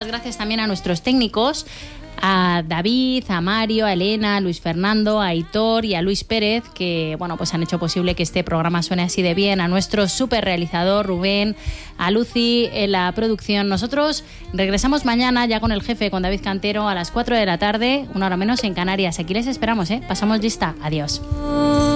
gracias también a nuestros técnicos, a David, a Mario, a Elena, a Luis Fernando, a Aitor y a Luis Pérez, que bueno, pues han hecho posible que este programa suene así de bien, a nuestro super realizador Rubén, a Lucy en la producción. Nosotros regresamos mañana ya con el jefe, con David Cantero, a las 4 de la tarde, una hora menos en Canarias. Aquí les esperamos, pasamos lista. Adiós.